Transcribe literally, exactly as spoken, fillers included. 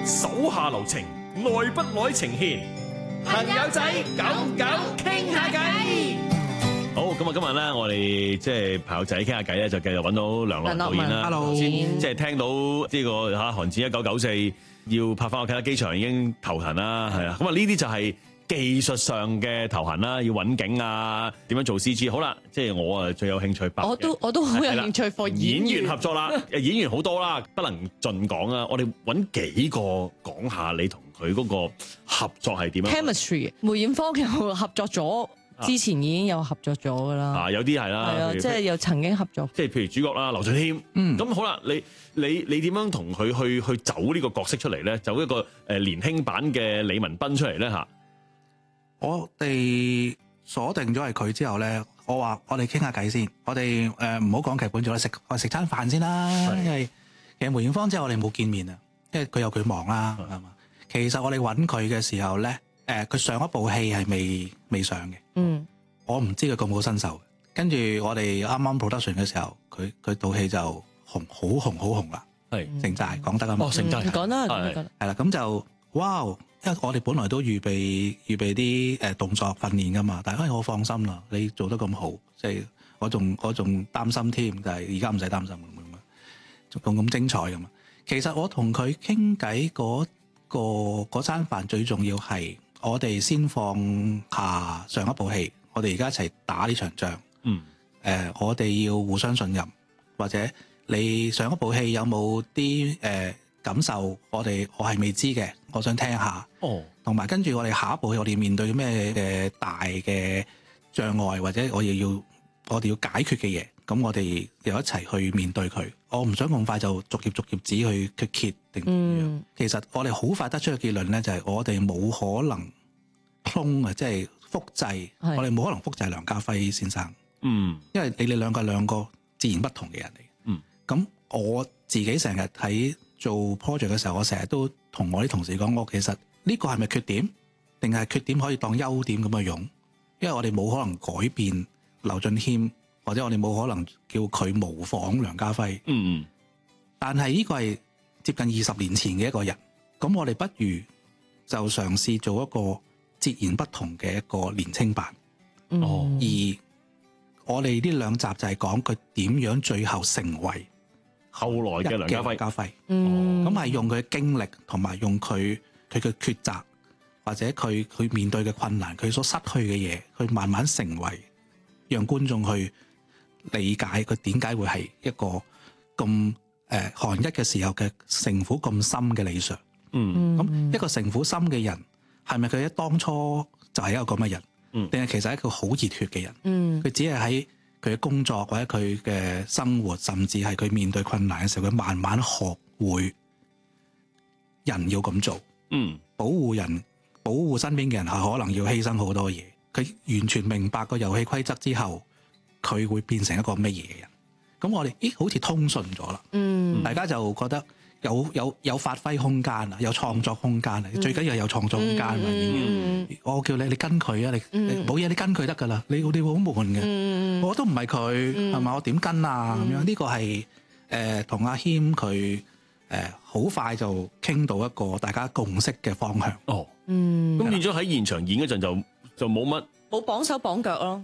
手下留情，耐不耐情牽，朋友仔久唔久傾下偈。好，咁啊，今日咧，我哋即係朋友仔傾下偈咧，就繼續揾到梁樂導演啦。 Hello， 先即係聽到呢個嚇《寒戰一九九四》要拍翻我啟德機場已經頭痕啦，係啊。咁啊，呢啲就係技術上嘅頭痕啦，要揾景啊，點樣做 C G。好啦，即係我啊最有興趣拍。 我都我都好有興趣課演員合作啦，演員好多啦，不能盡講啊。我哋揾幾個講下你同佢嗰個合作係點樣 ？Chemistry，梅艷芳又合作咗。之前已經有合作咗㗎啦， 啊有啲係啦， 係啊，即係又曾經合作， 即係譬如主角啦，劉俊謙，嗯，咁好啦，你你你點樣同佢去去走呢個角色出嚟咧？走一個誒年輕版嘅李文斌出嚟咧嚇？ 我哋鎖定咗係佢之後咧，我話我哋傾下偈先，我哋誒唔好講劇本咗啦，食我食餐飯先啦，因為其實梅艷芳之後我哋冇見面啊，因為佢有佢忙啦，係嘛？其實我哋揾佢嘅時候咧。誒、呃、佢上一部戲係未未上嘅，嗯，我唔知佢咁好身手。跟住我哋啱啱 production 嘅時候，佢佢套戲就紅好紅好紅啦，係城寨講得啊嘛， 哦城寨講得係係啦，咁就哇，因為我哋本來都預備預備啲誒動作訓練噶嘛，但係因為我放心啦，你做得咁好，即係我仲我仲擔心添，但係而家唔使擔心咁咁咁精彩咁嘛。其實我同佢傾偈嗰個嗰餐飯最重要係。我哋先放下上一部戲，我哋而家一齊打呢場仗。嗯，誒、呃，我哋要互相信任，或者你上一部戲有冇啲誒感受？我哋我係未知嘅，我想聽下。哦，同埋跟住我哋下一部戲，我哋面對咩嘅大嘅障礙，或者我哋要我哋要解決嘅嘢，咁我哋又一齊去面對佢。我唔想咁快就逐頁逐頁紙去去揭定點樣。嗯、其實我哋好快得出嘅結論咧，就係我哋冇可能clone啊，即係複製。是我哋冇可能複製梁家輝先生。嗯，因為你哋兩個兩個自然不同嘅人嚟。嗯，咁我自己成日喺做 project 嘅時候，我成日都同我啲同事講，我其實呢個係咪缺點，定係缺點可以當優點咁去用？因為我哋冇可能改變劉俊謙。或者我哋冇可能叫佢模仿梁家輝，嗯，但係呢個係接近二十年前嘅一個人，咁我哋不如就嘗試做一個截然不同嘅一個年青版，哦、嗯，而我哋呢兩集就係講佢點樣最後成為後來嘅梁家輝， 家輝，嗯，咁係用佢嘅經歷同埋用佢佢嘅抉擇，或者佢佢面對嘅困難，佢所失去嘅嘢，去慢慢成為，讓觀眾去理解佢點解會係一個咁誒韓一嘅時候嘅城府咁深嘅理想。嗯，咁一個城府深嘅人，係咪佢一當初就係一個咁嘅人？嗯，定係其實係一個好熱血嘅人？嗯，佢只係喺佢嘅工作或者佢嘅生活，甚至係佢面對困難嘅時候，佢慢慢學會人要咁做。嗯，保護人、保護身邊嘅人係可能要犧牲好多嘢。佢完全明白個遊戲規則之後。佢會變成一個乜嘢嘅人？咁我哋咦好似通順咗啦，嗯，大家就覺得有有有發揮空間啊，有創作空間啊，嗯、最緊要係有創作空間啊！嗯、我叫你，你跟佢啊，你冇嘢、嗯，你跟佢得噶啦，你你會好悶嘅，嗯、我都唔係佢係嘛，我點跟啊？咁、嗯、樣呢、呢個係誒同阿謙佢誒好快就傾到一個大家共識嘅方向。哦，嗯， 咁變咗喺現場演嗰陣就就冇乜。 冇綁手綁腳咯，